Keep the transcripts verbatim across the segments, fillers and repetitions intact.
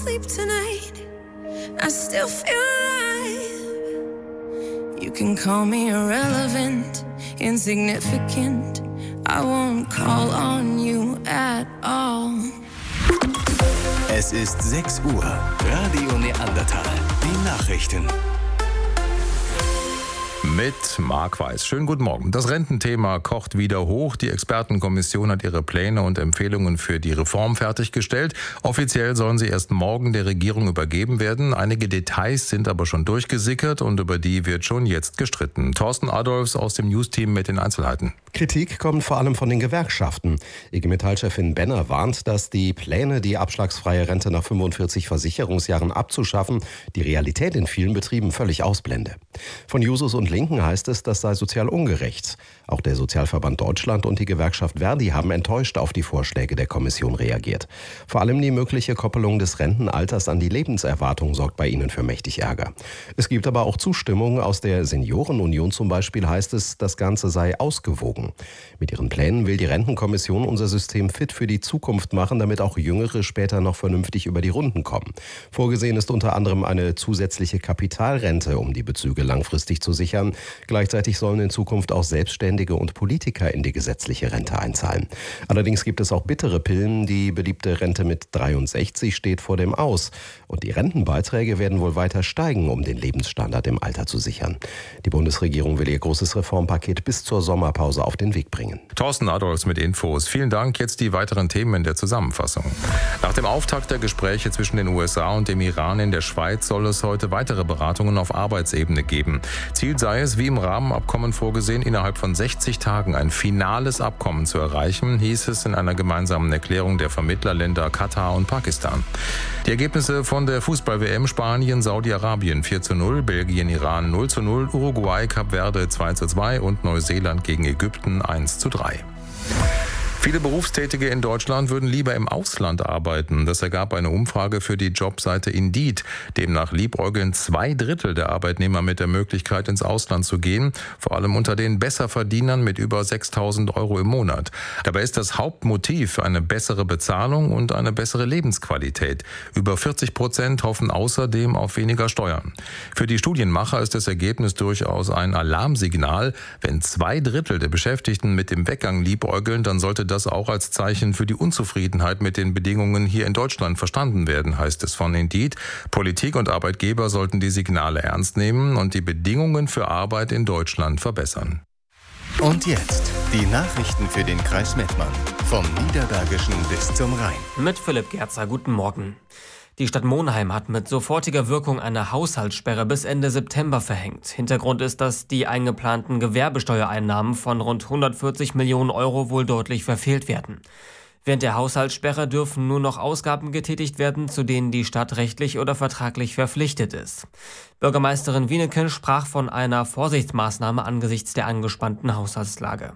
sleep tonight, I still feel alive. You can call me irrelevant, insignificant, I won't call on you at all. Es ist sechs Uhr. Radio Neandertal. Die Nachrichten. Mit Marc Weiß. Schönen guten Morgen. Das Rententhema kocht wieder hoch. Die Expertenkommission hat ihre Pläne und Empfehlungen für die Reform fertiggestellt. Offiziell sollen sie erst morgen der Regierung übergeben werden. Einige Details sind aber schon durchgesickert und über die wird schon jetzt gestritten. Thorsten Adolfs aus dem News-Team mit den Einzelheiten. Kritik kommt vor allem von den Gewerkschaften. I G Metall-Chefin Benner warnt, dass die Pläne, die abschlagsfreie Rente nach fünfundvierzig Versicherungsjahren abzuschaffen, die Realität in vielen Betrieben völlig ausblende. Von Jusos und Linken heißt es, das sei sozial ungerecht. Auch der Sozialverband Deutschland und die Gewerkschaft Verdi haben enttäuscht auf die Vorschläge der Kommission reagiert. Vor allem die mögliche Koppelung des Rentenalters an die Lebenserwartung sorgt bei ihnen für mächtig Ärger. Es gibt aber auch Zustimmung. Aus der Seniorenunion zum Beispiel heißt es, das Ganze sei ausgewogen. Mit ihren Plänen will die Rentenkommission unser System fit für die Zukunft machen, damit auch Jüngere später noch vernünftig über die Runden kommen. Vorgesehen ist unter anderem eine zusätzliche Kapitalrente, um die Bezüge langfristig zu sichern. Gleichzeitig sollen in Zukunft auch Selbstständige und Politiker in die gesetzliche Rente einzahlen. Allerdings gibt es auch bittere Pillen. Die beliebte Rente mit dreiundsechzig steht vor dem Aus. Und die Rentenbeiträge werden wohl weiter steigen, um den Lebensstandard im Alter zu sichern. Die Bundesregierung will ihr großes Reformpaket bis zur Sommerpause auf den Weg bringen. Thorsten Adolfs mit Infos. Vielen Dank. Jetzt die weiteren Themen in der Zusammenfassung. Nach dem Auftakt der Gespräche zwischen den U S A und dem Iran in der Schweiz soll es heute weitere Beratungen auf Arbeitsebene geben. Ziel sei es, wie im Rahmenabkommen vorgesehen, innerhalb von sechzig Tagen ein finales Abkommen zu erreichen, hieß es in einer gemeinsamen Erklärung der Vermittlerländer Katar und Pakistan. Die Ergebnisse von der Fußball-W M: Spanien, Saudi-Arabien vier zu null, Belgien, Iran null zu null, Uruguay, Kap Verde zwei zu zwei und Neuseeland gegen Ägypten eins zu drei. Viele Berufstätige in Deutschland würden lieber im Ausland arbeiten. Das ergab eine Umfrage für die Jobseite Indeed. Demnach liebäugeln zwei Drittel der Arbeitnehmer mit der Möglichkeit, ins Ausland zu gehen. Vor allem unter den Besserverdienern mit über sechstausend Euro im Monat. Dabei ist das Hauptmotiv eine bessere Bezahlung und eine bessere Lebensqualität. Über vierzig Prozent hoffen außerdem auf weniger Steuern. Für die Studienmacher ist das Ergebnis durchaus ein Alarmsignal. Wenn zwei Drittel der Beschäftigten mit dem Weggang liebäugeln, dann sollte das auch als Zeichen für die Unzufriedenheit mit den Bedingungen hier in Deutschland verstanden werden, heißt es von Indeed. Politik und Arbeitgeber sollten die Signale ernst nehmen und die Bedingungen für Arbeit in Deutschland verbessern. Und jetzt die Nachrichten für den Kreis Mettmann. Vom Niederbergischen bis zum Rhein. Mit Philipp Gerzer, guten Morgen. Die Stadt Monheim hat mit sofortiger Wirkung eine Haushaltssperre bis Ende September verhängt. Hintergrund ist, dass die eingeplanten Gewerbesteuereinnahmen von rund hundertvierzig Millionen Euro wohl deutlich verfehlt werden. Während der Haushaltssperre dürfen nur noch Ausgaben getätigt werden, zu denen die Stadt rechtlich oder vertraglich verpflichtet ist. Bürgermeisterin Wieneke sprach von einer Vorsichtsmaßnahme angesichts der angespannten Haushaltslage.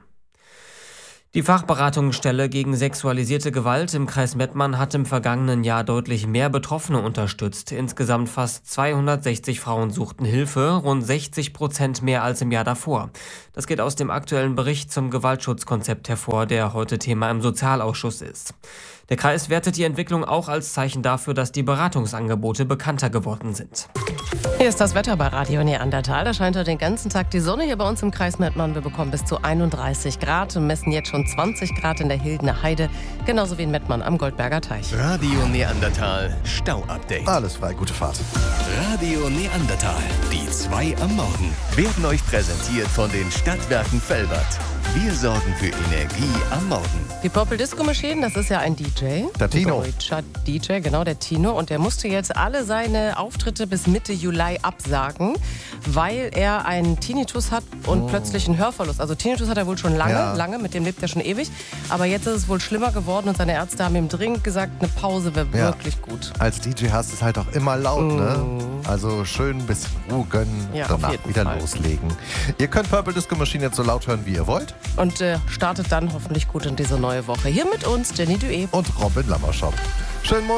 Die Fachberatungsstelle gegen sexualisierte Gewalt im Kreis Mettmann hat im vergangenen Jahr deutlich mehr Betroffene unterstützt. Insgesamt fast zweihundertsechzig Frauen suchten Hilfe, rund sechzig Prozent mehr als im Jahr davor. Das geht aus dem aktuellen Bericht zum Gewaltschutzkonzept hervor, der heute Thema im Sozialausschuss ist. Der Kreis wertet die Entwicklung auch als Zeichen dafür, dass die Beratungsangebote bekannter geworden sind. Hier ist das Wetter bei Radio Neandertal. Da scheint heute den ganzen Tag die Sonne hier bei uns im Kreis Mettmann. Wir bekommen bis zu einunddreißig Grad und messen jetzt schon zwanzig Grad in der Hildener Heide, genauso wie in Mettmann am Goldberger Teich. Radio Neandertal Stau-Update. Alles frei, gute Fahrt. Radio Neandertal, die zwei am Morgen, werden euch präsentiert von den Stadtwerken Velbert. Wir sorgen für Energie am Morgen. Die Purple Disco Machine, das ist ja ein D J. Der Tino. Ein deutscher D J, genau, der Tino. Und der musste jetzt alle seine Auftritte bis Mitte Juli absagen, weil er einen Tinnitus hat und oh. plötzlich einen Hörverlust. Also Tinnitus hat er wohl schon lange, ja. lange, mit dem lebt er schon ewig. Aber jetzt ist es wohl schlimmer geworden und seine Ärzte haben ihm dringend gesagt, eine Pause wäre ja. wirklich gut. Als D J hast du es halt auch immer laut, mm. ne? Also schön ein bisschen Ruhe gönnen, ja, danach wieder Fall. loslegen. Ihr könnt Purple Disco Machine jetzt so laut hören, wie ihr wollt. Und äh, startet dann hoffentlich gut in diese neue Woche. Hier mit uns, Jenny Dué und Robin Lammerschott. Schönen Morgen.